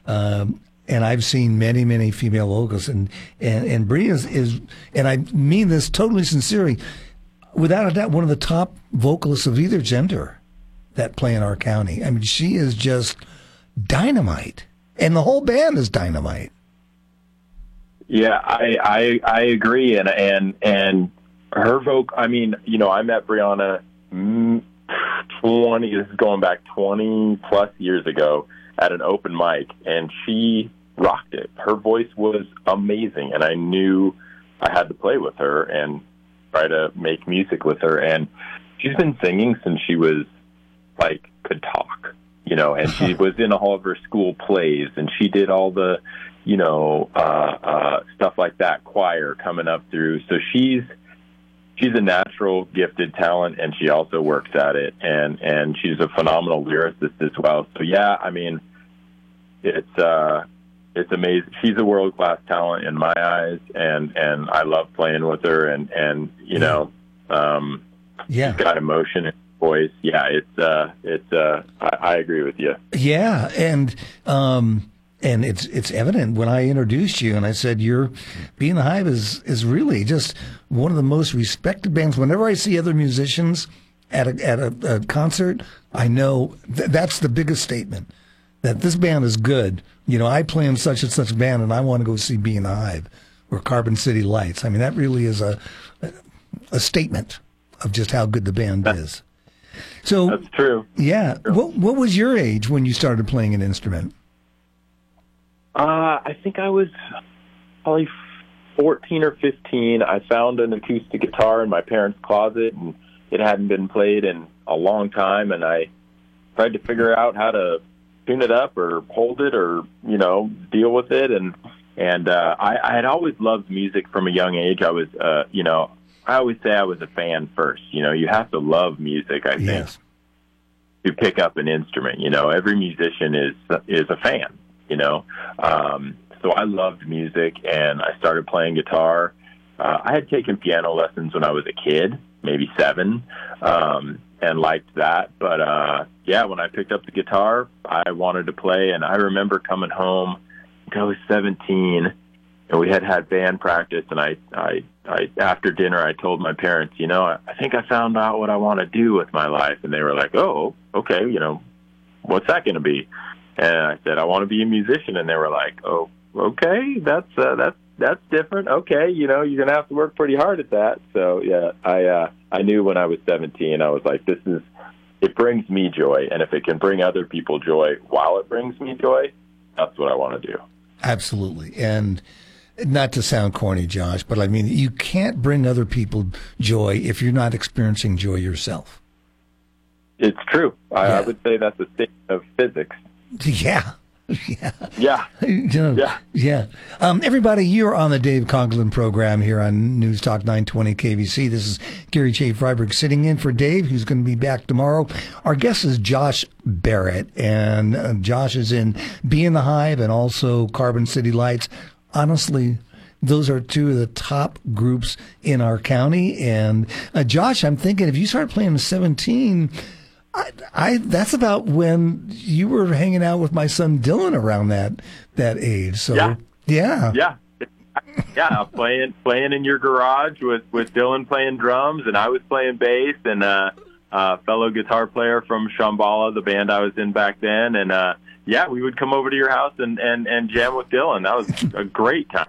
And I've seen many, many female vocalists, and Bree is, and I mean this totally sincerely, without a doubt, one of the top vocalists of either gender that play in our county. I mean, she is just dynamite, and the whole band is dynamite. Yeah, I agree, and her vocal. I mean, you know, I met Brianna 20. This is going back 20 plus years ago at an open mic, and she rocked it. Her voice was amazing, and I knew I had to play with her and try to make music with her. And she's been singing since she was like could talk, you know, and she was in all of her school plays, and she did all the, you know, stuff like that, choir coming up through. So she's a natural gifted talent, and she also works at it, and she's a phenomenal lyricist as well. So yeah, I mean, it's amazing. She's a world-class talent in my eyes, and I love playing with her, and you know, she's got emotion in her voice. Yeah, I agree with you. Yeah, and it's evident when I introduced you and I said Being the Hive is really just one of the most respected bands. Whenever I see other musicians at a concert, I know that's the biggest statement, that this band is good. You know, I play in such and such band, and I want to go see Being the Hive or Carbon City Lights. I mean, that really is a statement of just how good the band is. So that's true. Yeah. What was your age when you started playing an instrument? I think I was probably 14 or 15. I found an acoustic guitar in my parents' closet, and it hadn't been played in a long time, and I tried to figure out how to tune it up or hold it or, you know, deal with it. And I had always loved music from a young age. I was, you know, I always say I was a fan first. You know, you have to love music, I think, to pick up an instrument. You know, every musician is a fan, you know. So I loved music, and I started playing guitar. I had taken piano lessons when I was a kid, maybe 7, and liked that. But, yeah, when I picked up the guitar, I wanted to play. And I remember coming home, I was 17, and we had band practice. And I after dinner, I told my parents, you know, I think I found out what I want to do with my life. And they were like, oh, okay, you know, what's that going to be? And I said, I want to be a musician. And they were like, oh, okay, that's different. Okay, you know, you're going to have to work pretty hard at that. So, yeah, I knew when I was 17, I was like, it brings me joy. And if it can bring other people joy while it brings me joy, that's what I want to do. Absolutely. And not to sound corny, Josh, but I mean, you can't bring other people joy if you're not experiencing joy yourself. It's true. I would say that's a statement of physics. Yeah. Yeah. Everybody, you're on the Dave Conklin program here on News Talk 920 KVC. This is Gary J. Freiberg sitting in for Dave, who's going to be back tomorrow. Our guest is Josh Barrett, and Josh is in Being the Hive and also Carbon City Lights. Honestly, those are two of the top groups in our county. And Josh, I'm thinking if you start playing at 17, that's about when you were hanging out with my son Dylan around that age. So yeah, playing in your garage with Dylan playing drums, and I was playing bass, and a fellow guitar player from Shambhala, the band I was in back then, and we would come over to your house and jam with Dylan. That was a great time.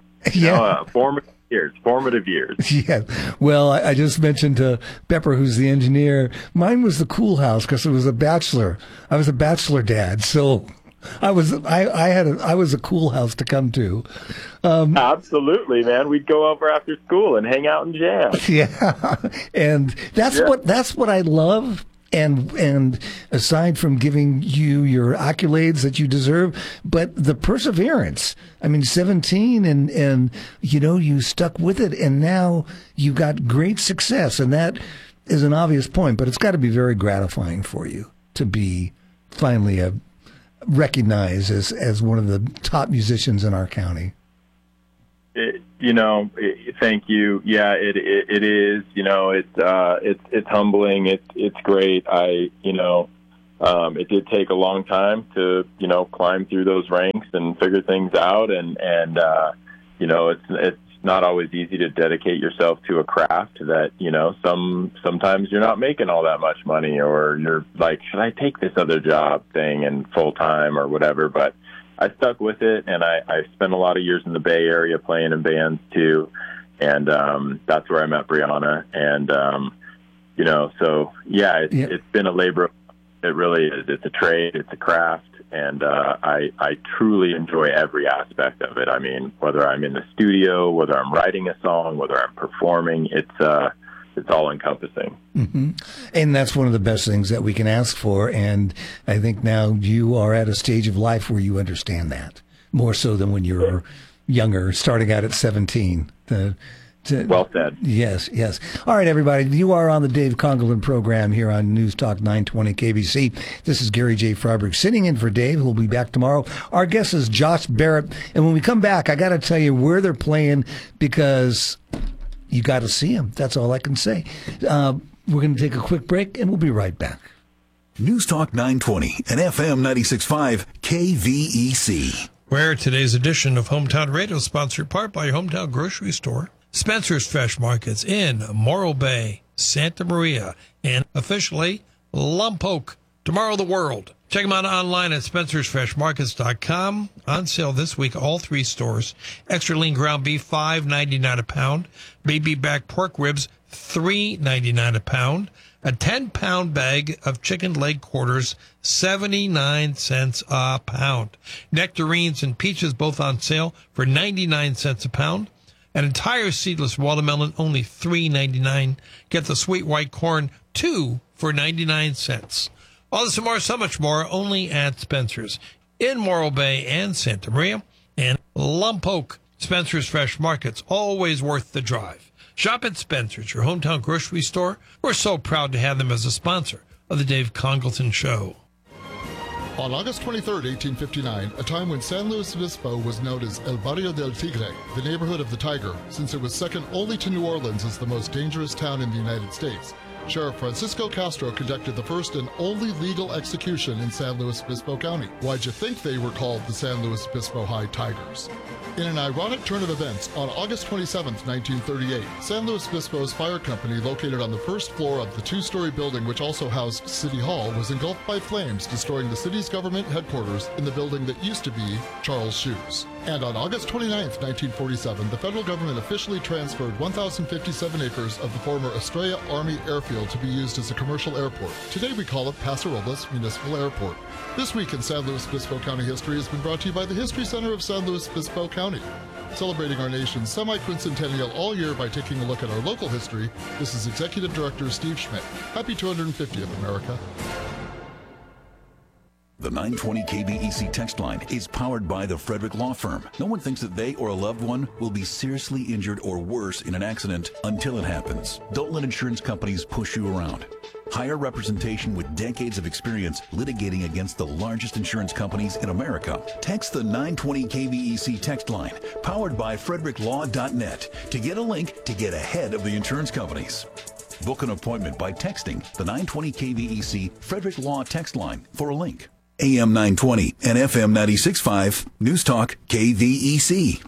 Formative years. Yeah. Well, I just mentioned to Pepper, who's the engineer, mine was the cool house because it was a bachelor. I was a bachelor dad, so I was a cool house to come to. Absolutely, man. We'd go over after school and hang out and jam. Yeah, and that's what I love. And aside from giving you your accolades that you deserve, but the perseverance. I mean, 17 and you know, you stuck with it, and now you got great success. And that is an obvious point, but it's got to be very gratifying for you to be finally recognized as one of the top musicians in our county. Thank you. Yeah, it is. You know, it's humbling. It's great. it did take a long time to, climb through those ranks and figure things out. And it's not always easy to dedicate yourself to a craft that, sometimes you're not making all that much money, or you're like, should I take this other job thing and full time or whatever? But I stuck with it, and I spent a lot of years in the Bay Area playing in bands too. And that's where I met Brianna. And, it's been a labor. It really is. It's a trade. It's a craft. And I truly enjoy every aspect of it. I mean, whether I'm in the studio, whether I'm writing a song, whether I'm performing, it's all encompassing. Mm-hmm. And that's one of the best things that we can ask for. And I think now you are at a stage of life where you understand that more so than when you were younger, starting out at 17. Well said. Yes. All right, everybody. You are on the Dave Conglin program here on News Talk 920 KBC. This is Gary J. Freiberg sitting in for Dave, who will be back tomorrow. Our guest is Josh Barrett. And when we come back, I got to tell you where they're playing, because you got to see them. That's all I can say. We're going to take a quick break, and we'll be right back. News Talk 920 and FM 96.5 KVEC. Where today's edition of Hometown Radio is sponsored in part by your hometown grocery store, Spencer's Fresh Markets in Morro Bay, Santa Maria, and officially Lompoc. Tomorrow the world. Check them out online at spencersfreshmarkets.com. On sale this week, all three stores. Extra lean ground beef, $5.99 a pound. Baby back pork ribs, $3.99 a pound. A 10-pound bag of chicken leg quarters, 79 cents a pound. Nectarines and peaches both on sale for 99 cents a pound. An entire seedless watermelon, only $3.99. Get the sweet white corn, 2 for 99 cents. All this and more, so much more, only at Spencer's in Morro Bay and Santa Maria and Lompoc. Spencer's Fresh Markets, always worth the drive. Shop at Spencer's, your hometown grocery store. We're so proud to have them as a sponsor of the Dave Congleton Show. On August 23, 1859, a time when San Luis Obispo was known as El Barrio del Tigre, the neighborhood of the tiger, since it was second only to New Orleans as the most dangerous town in the United States, Sheriff Francisco Castro conducted the first and only legal execution in San Luis Obispo County. Why'd you think they were called the San Luis Obispo High Tigers? In an ironic turn of events, on August 27, 1938, San Luis Obispo's fire company, located on the first floor of the two-story building which also housed City Hall, was engulfed by flames, destroying the city's government headquarters in the building that used to be Charles Shoes. And on August 29, 1947, the federal government officially transferred 1,057 acres of the former Estrella Army Airfield to be used as a commercial airport. Today we call it Paso Robles Municipal Airport. This week in San Luis Obispo County history has been brought to you by the History Center of San Luis Obispo County. Celebrating our nation's semi-quincentennial all year by taking a look at our local history, this is Executive Director Steve Schmidt. Happy 250th, America. The 920 KBEC text line is powered by the Frederick Law Firm. No one thinks that they or a loved one will be seriously injured or worse in an accident until it happens. Don't let insurance companies push you around. Hire representation with decades of experience litigating against the largest insurance companies in America. Text the 920 KBEC text line, powered by fredericklaw.net, to get a link to get ahead of the insurance companies. Book an appointment by texting the 920 KBEC Frederick Law text line for a link. AM 920 and FM 96.5 News Talk KVEC.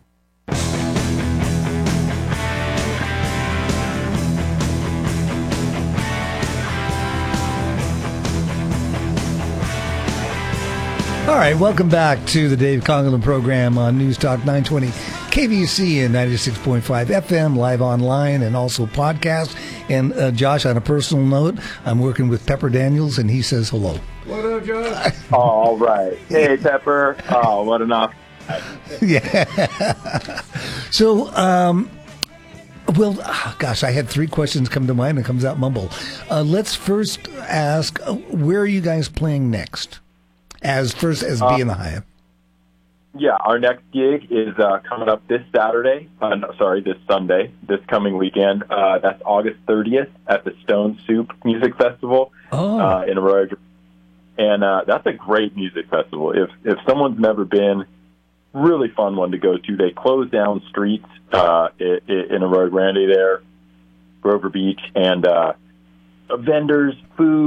All right, welcome back to the Dave Conglin program on News Talk 920 KVC and 96.5 FM, live online and also podcast. And Josh, on a personal note, I'm working with Pepper Daniels, and he says hello. What up, Josh? All right. Hey, Pepper. Oh, what an off. Yeah. So, gosh, I had three questions come to mind, and it comes out mumble. Let's first ask, where are you guys playing next? As being the Hyatt. Yeah, our next gig is coming up this Saturday. This Sunday, this coming weekend. That's August 30th at the Stone Soup Music Festival in Arroyo. And that's a great music festival. If someone's never been, really fun one to go to. They close down streets in Arroyo Grande there, Grover Beach, and vendors, food,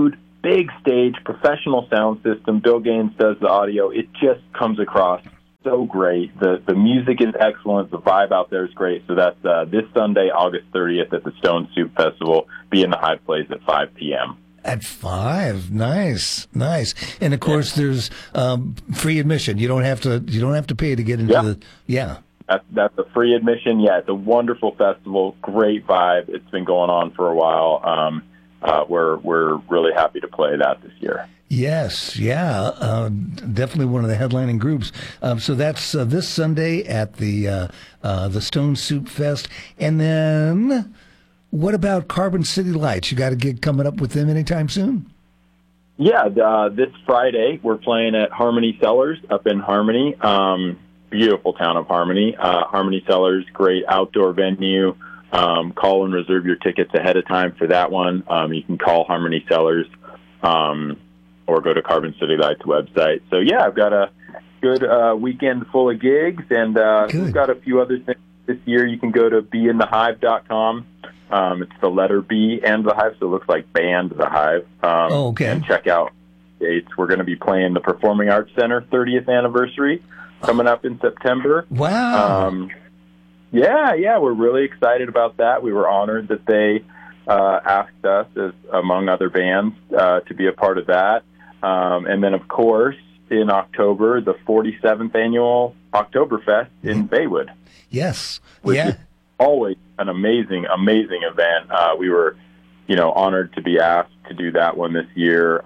big stage, professional sound system. Bill Gaines does the audio. It just comes across so great. The music is excellent. The vibe out there is great. So that's this Sunday, August 30th at the Stone Soup Festival. Be in the Hive Place at 5 p.m. At 5, nice. And of course, there's free admission. You don't have to pay to get into the. Yeah. That's a free admission. Yeah, it's a wonderful festival. Great vibe. It's been going on for a while. We're really happy to play that this year. Yes, yeah, definitely one of the headlining groups. So that's this Sunday at the Stone Soup Fest, and then what about Carbon City Lights? You got a gig coming up with them anytime soon? Yeah, this Friday we're playing at Harmony Cellars up in Harmony. Beautiful town of Harmony. Harmony Cellars, great outdoor venue. Call and reserve your tickets ahead of time for that one. You can call Harmony Cellars or go to Carbon City Lights website. So, yeah, I've got a good weekend full of gigs, and we've got a few other things this year. You can go to beinthehive.com. It's the letter B and the Hive, so it looks like Band the Hive. And check out dates. We're going to be playing the Performing Arts Center 30th anniversary coming up in September. Wow. Yeah, we're really excited about that. We were honored that they asked us, as among other bands, to be a part of that. And then, of course, in October, the 47th annual Oktoberfest in Baywood. Yes. Which is always an amazing event. We were, honored to be asked to do that one this year.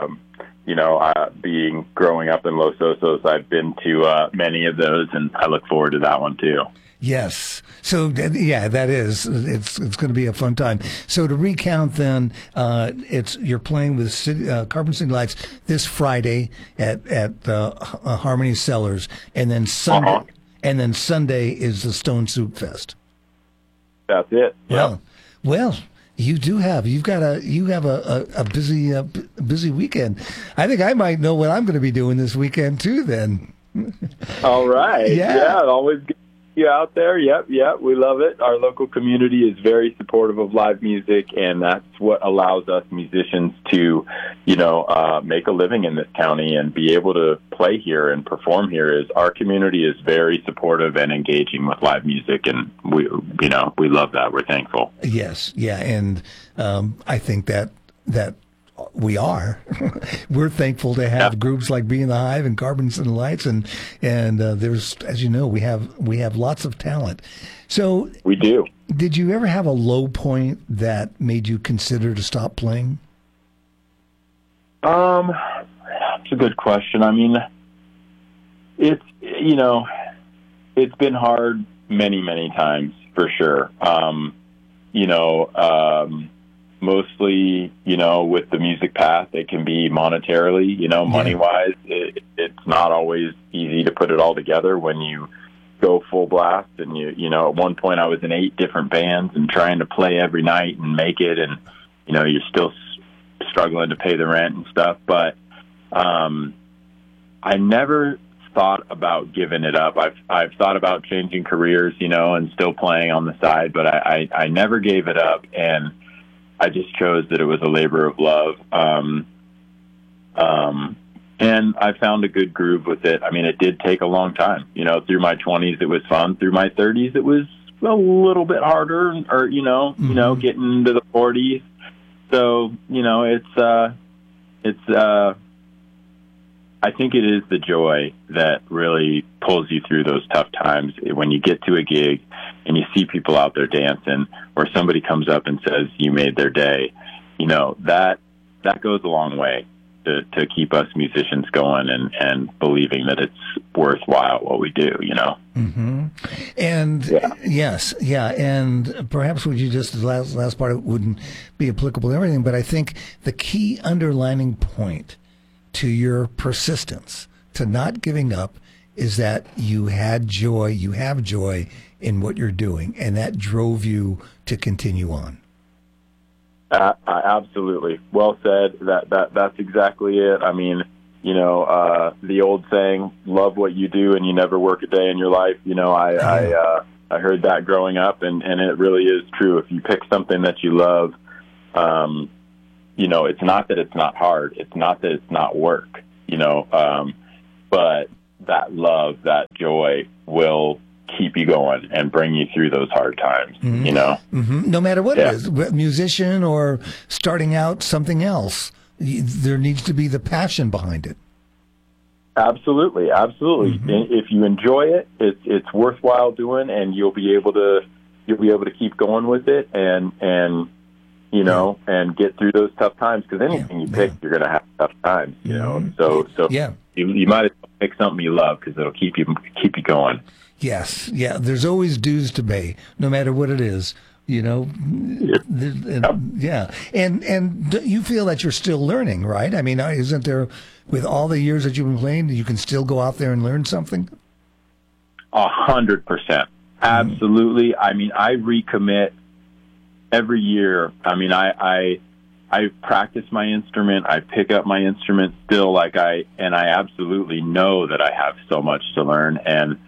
Being growing up in Los Osos, I've been to many of those, and I look forward to that one too. Yes. So, yeah, that is. It's going to be a fun time. So to recount then, you're playing with Carbon City Lights this Friday at Harmony Cellars, and then Sunday is the Stone Soup Fest. That's it. Yeah. Well, you have a busy weekend. I think I might know what I'm going to be doing this weekend too then. All right. Yeah, always good. You out there? Yep, we love it. Our local community is very supportive of live music, and that's what allows us musicians to, make a living in this county and be able to play here and perform here. Is our community is very supportive and engaging with live music, and we love that. We're thankful. Yes, yeah, and I think that we are. We're thankful to have groups like Be in the Hive and Carbon City Lights, and there's, as you know, we have lots of talent. So we do. Did you ever have a low point that made you consider to stop playing? That's a good question. I mean, it's been hard many times for sure. Mostly, with the music path, it can be monetarily, money-wise. It's not always easy to put it all together when you go full blast. And, at one point I was in 8 different bands and trying to play every night and make it. And, you're still struggling to pay the rent and stuff. But I never thought about giving it up. I've thought about changing careers, and still playing on the side. But I never gave it up. And I just chose that it was a labor of love. And I found a good groove with it. I mean, it did take a long time. Through my 20s, it was fun. Through my 30s, it was a little bit harder, or, getting into the 40s. So, I think it is the joy that really pulls you through those tough times. When you get to a gig and you see people out there dancing, or somebody comes up and says you made their day, that goes a long way to keep us musicians going and believing that it's worthwhile what we do, Mm-hmm. And yes, yeah, and perhaps would you just, the last part, it wouldn't be applicable to everything, but I think the key underlining point to your persistence, to not giving up, is that you have joy in what you're doing, and that drove you to continue on. Absolutely. Well said. That's exactly it. I mean, the old saying, love what you do and you never work a day in your life. I heard that growing up, and it really is true. If you pick something that you love, it's not that it's not hard. It's not that it's not work, but that love, that joy will keep you going and bring you through those hard times, No matter what it is, musician or starting out something else, there needs to be the passion behind it. Absolutely. If you enjoy it, it's worthwhile doing, and you'll be able to keep going with it, and and get through those tough times. Because anything you pick, you're going to have tough times. So you might as well pick something you love, because it'll keep you going. Yes, yeah. There's always dues to pay, no matter what it is. And you feel that you're still learning, right? I mean, isn't there, with all the years that you've been playing, you can still go out there and learn something? 100%. Absolutely. I mean, I recommit every year. I mean, I practice my instrument. I pick up my instrument still, and I absolutely know that I have so much to learn. And,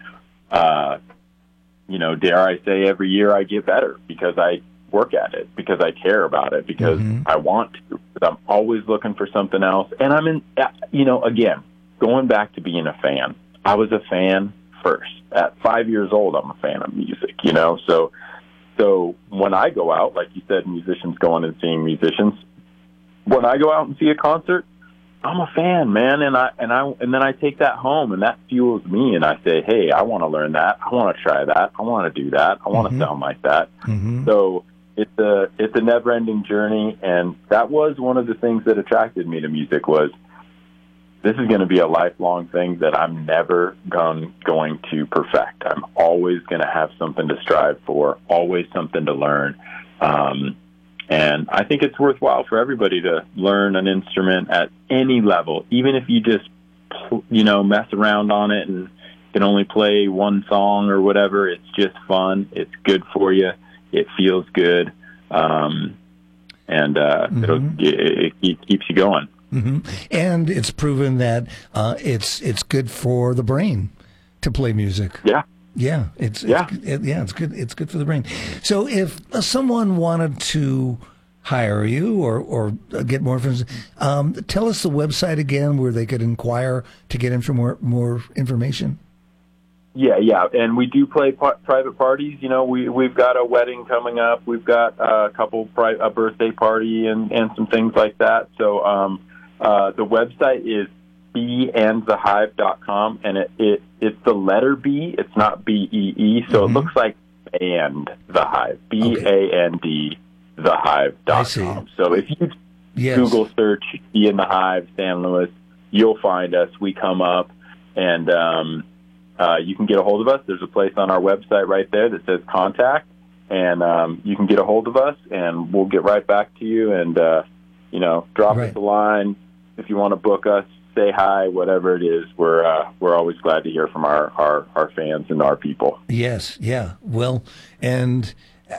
dare I say, every year I get better, because I work at it, because I care about it, because I want to, because I'm always looking for something else. And I'm again, going back to being a fan, I was a fan first. At 5 years old, I'm a fan of music, So when I go out, like you said, musicians going and seeing musicians, when I go out and see a concert, I'm a fan, man, and then I take that home, and that fuels me, and I say, hey, I want to learn that, I want to try that, I want to do that, I want to sound like that. So it's a never-ending journey, and that was one of the things that attracted me to music. Was this is going to be a lifelong thing that I'm never going to perfect. I'm always going to have something to strive for, always something to learn. And I think it's worthwhile for everybody to learn an instrument at any level, even if you just, mess around on it and can only play one song or whatever. It's just fun. It's good for you. It feels good. It keeps you going. And it's proven that it's good for the brain to play music. Yeah, it's good. It's good for the brain. So if someone wanted to hire you or get more information, tell us the website again where they could inquire to get more information. Yeah, and we do play private parties. We've got a wedding coming up. We've got a birthday party and some things like that. So the website is beandthehive.com, and it's the letter B. It's not BEE, so it looks like and the hive. BAND thehive.com. So if you Google search Be in the Hive San Luis, you'll find us. We come up, and you can get a hold of us. There's a place on our website right there that says contact, and you can get a hold of us, and we'll get right back to you, and drop us a line if you want to book us. Say hi, whatever it is. We're always glad to hear from our fans and our people. Yes, yeah. Well, and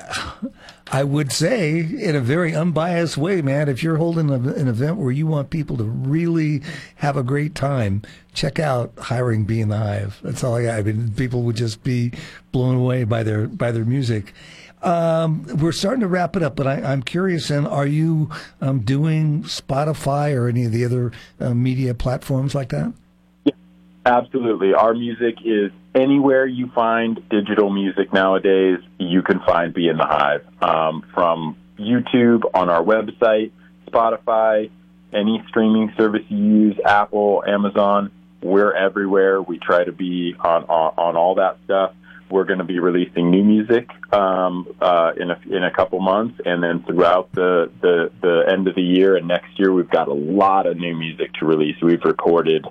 I would say, in a very unbiased way, man, if you're holding an event where you want people to really have a great time, check out hiring Be in the Hive. That's all I got. I mean, people would just be blown away by their music. We're starting to wrap it up, but I'm curious, and are you doing Spotify or any of the other media platforms like that? Yeah, absolutely. Our music is anywhere you find digital music nowadays, you can find Be in the Hive. From YouTube, on our website, Spotify, any streaming service you use, Apple, Amazon, we're everywhere. We try to be on all that stuff. We're going to be releasing new music in a couple months, and then throughout the end of the year and next year, we've got a lot of new music to release. We've recorded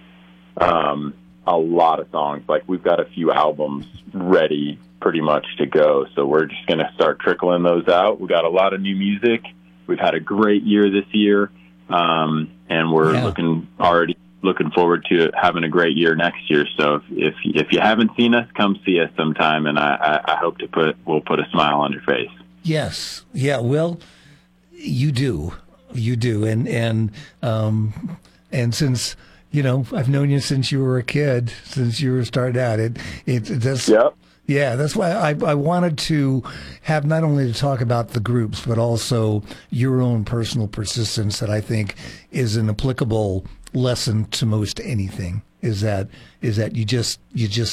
a lot of songs. Like, we've got a few albums ready pretty much to go, so we're just going to start trickling those out. We've got a lot of new music. We've had a great year this year, and we're looking forward to having a great year next year. So if you haven't seen us, come see us sometime, and I hope we'll put a smile on your face. Yes. Yeah. Well, you do, and since I've known you since you were a kid, since you were started out, it does. Yep. Yeah, that's why I wanted to have not only to talk about the groups, but also your own personal persistence that I think is an applicable lesson to most anything. Is that you just